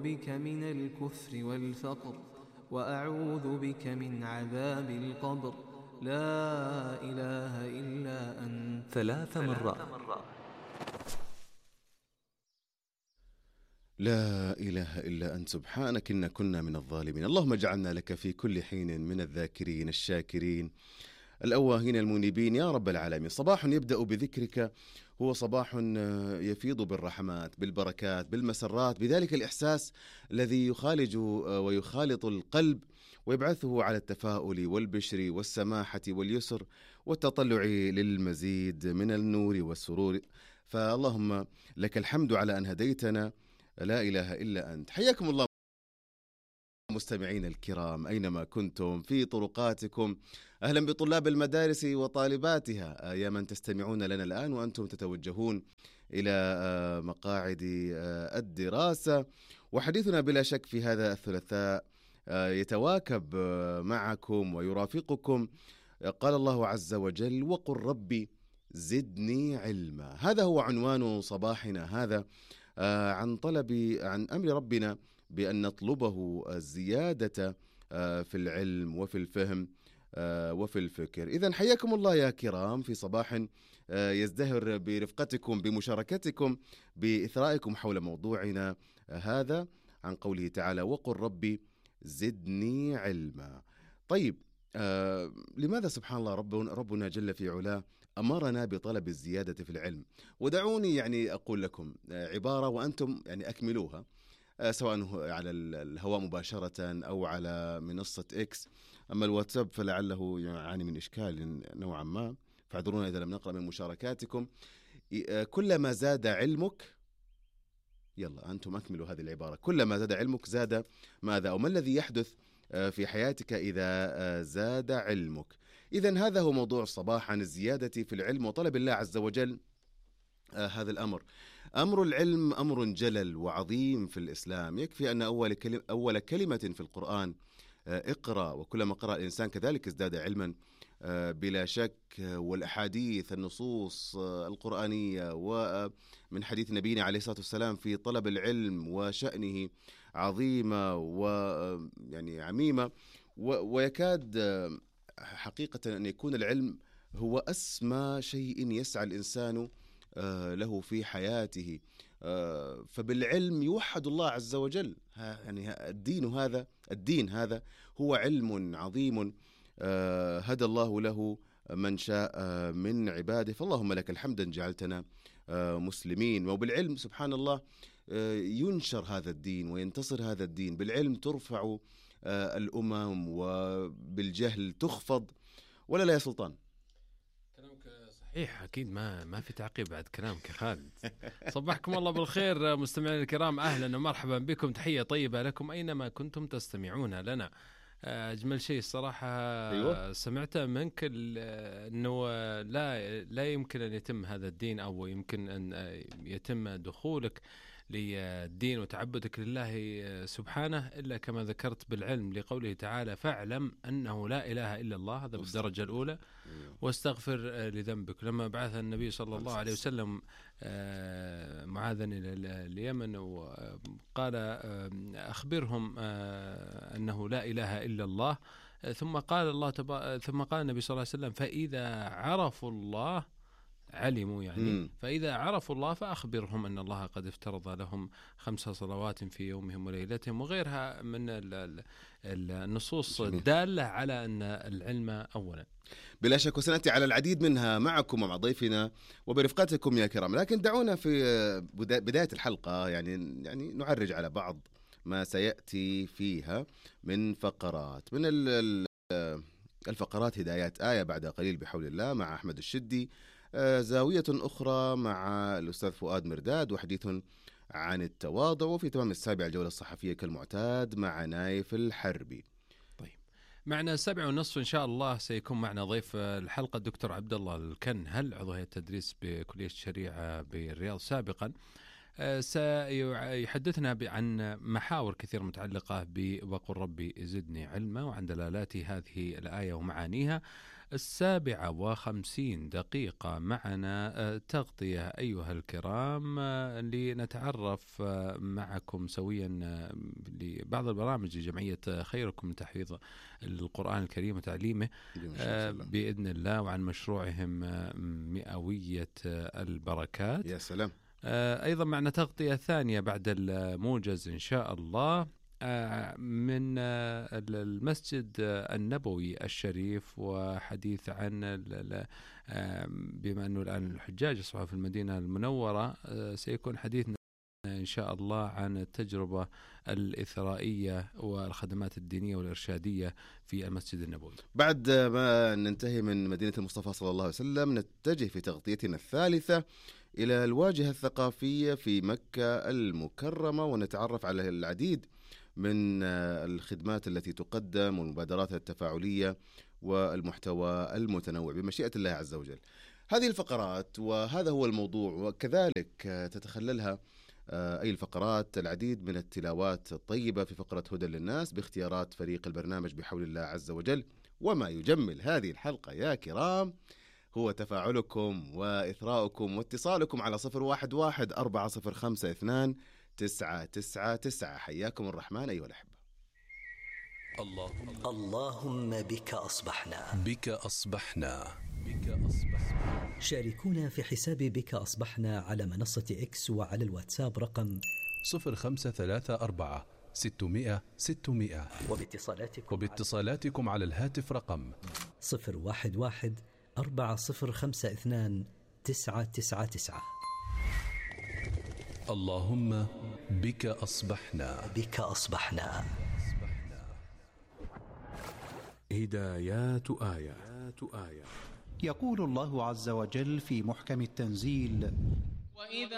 بك من الكفر والفقر، وأعوذ بك من عذاب القبر، لا إله إلا أنت 3 مرات. لا إله إلا أنت سبحانك إنا كنا من الظالمين. اللهم اجعلنا لك في كل حين من الذاكرين الشاكرين الأواهين المنيبين يا رب العالمين. صباح يبدأ بذكرك هو صباح يفيض بالرحمات بالبركات بالمسرات، بذلك الإحساس الذي يخالج ويخالط القلب ويبعثه على التفاؤل والبشر والسماحة واليسر والتطلع للمزيد من النور والسرور. فاللهم لك الحمد على أن هديتنا، لا إله إلا أنت. حياكم الله مستمعين الكرام أينما كنتم في طرقاتكم، أهلا بطلاب المدارس وطالباتها يا من تستمعون لنا الآن وأنتم تتوجهون إلى مقاعد الدراسة. وحديثنا بلا شك في هذا الثلاثاء يتواكب معكم ويرافقكم. قال الله عز وجل: وقل ربي زدني علما. هذا هو عنوان صباحنا هذا، عن أمر ربنا بأن نطلبه الزيادة في العلم وفي الفهم وفي الفكر. إذن حياكم الله يا كرام في صباح يزدهر برفقتكم بمشاركتكم بإثرائكم حول موضوعنا هذا عن قوله تعالى: وقل ربي زدني علما. طيب، لماذا سبحان الله ربنا جل في علاه أمرنا بطلب الزيادة في العلم؟ ودعوني يعني أقول لكم عبارة وأنتم يعني أكملوها، سواء على الهواء مباشرة أو على منصة إكس. أما الواتساب فلعله يعاني من إشكال نوعا ما، فاعذرونا إذا لم نقرأ من مشاركاتكم. كلما زاد علمك، يلا أنتم أكملوا هذه العبارة، كلما زاد علمك زاد ماذا؟ أو ما الذي يحدث في حياتك إذا زاد علمك؟ إذن هذا هو موضوع الصباح، عن الزيادة في العلم وطلب الله عز وجل هذا الأمر. أمر العلم أمر جلل وعظيم في الإسلام. يكفي أن أول كلمة في القرآن اقرأ، وكلما قرأ الإنسان كذلك ازداد علما بلا شك. والأحاديث النصوص القرآنية ومن حديث نبينا عليه الصلاة والسلام في طلب العلم وشأنه عظيمة ويعني عميمة، ويكاد حقيقة أن يكون العلم هو أسمى شيء يسعى الإنسان له في حياته. فبالعلم يوحد الله عز وجل. يعني الدين هذا هو علم عظيم هدى الله له من شاء من عباده. فاللهم لك الحمد أن جعلتنا مسلمين. وبالعلم سبحان الله ينشر هذا الدين وينتصر هذا الدين. بالعلم ترفع الأمم وبالجهل تخفض، ولا لا يا سلطان؟ صحيح، أكيد ما في تعقيب بعد كلامك يا خالد. صبحكم الله بالخير مستمعين الكرام، أهلا ومرحبا بكم، تحية طيبة لكم أينما كنتم تستمعون لنا. أجمل شيء الصراحة أيوة. سمعته منك أنه لا يمكن أن يتم هذا الدين، أو يمكن أن يتم دخولك للدين وتعبدك لله سبحانه إلا كما ذكرت بالعلم، لقوله تعالى: فاعلم أنه لا إله إلا الله، هذا بالدرجة الأولى، واستغفر لذنبك. لما بعث النبي صلى الله عليه وسلم معاذا إلى اليمن وقال: أخبرهم أنه لا إله إلا الله، ثم قال النبي صلى الله عليه وسلم: فإذا عرفوا الله علموا، يعني فإذا عرفوا الله فأخبرهم أن الله قد افترض لهم 5 صلوات في يومهم وليلتهم، وغيرها من النصوص الدالة على أن العلم أولا. بلا شك، وسنأتي على العديد منها معكم ومع ضيفنا وبرفقتكم يا كرام. لكن دعونا في بداية الحلقة يعني نعرج على بعض ما سيأتي فيها من فقرات. من الفقرات هدايات آية بعد قليل بحول الله مع أحمد الشدي، زاوية أخرى مع الأستاذ فؤاد مرداد، وحديث عن التواضع، وفي تمام 7 الجولة الصحفية كالمعتاد مع نايف الحربي. طيب، معنا 7:30 إن شاء الله سيكون معنا ضيف الحلقة الدكتور عبد الله الكنهل، عضو هيئة التدريس بكلية الشريعة بالرياض سابقا. سيحدثنا عن محاور كثير متعلقة بوقل ربي زدني علما، وعن دلالات هذه الآية ومعانيها. 7:50 معنا تغطية أيها الكرام، لنتعرف معكم سويا لبعض البرامج لجمعية خيركم لتحفيظ القرآن الكريم وتعليمه بإذن الله، وعن مشروعهم مئوية البركات. يا سلام. أيضا معنا تغطية ثانية بعد الموجز إن شاء الله من المسجد النبوي الشريف، وحديث عن بما أنه الآن الحجاج يصبحوا في المدينة المنورة، سيكون حديثنا إن شاء الله عن التجربة الإثرائية والخدمات الدينية والإرشادية في المسجد النبوي. بعد ما ننتهي من مدينة المصطفى صلى الله عليه وسلم، نتجه في تغطيتنا الثالثة إلى الواجهة الثقافية في مكة المكرمة، ونتعرف على العديد من الخدمات التي تقدم والمبادرات التفاعلية والمحتوى المتنوع بمشيئة الله عز وجل. هذه الفقرات وهذا هو الموضوع، وكذلك تتخللها أي الفقرات العديد من التلاوات الطيبة في فقرة هدى للناس باختيارات فريق البرنامج بحول الله عز وجل. وما يجمل هذه الحلقة يا كرام هو تفاعلكم وإثراؤكم واتصالكم على 011-405-2999. حياكم الرحمن أيها الأحبة. اللهم بك أصبحنا، بك أصبحنا، بك أصبحنا. شاركونا في حساب بك أصبحنا على منصة إكس وعلى الواتساب رقم 0534 600 600، وباتصالاتكم على الهاتف رقم 011 4052 999. اللهم بك أصبحنا، بك أصبحنا. هدايات آية. يقول الله عز وجل في محكم التنزيل: وإذا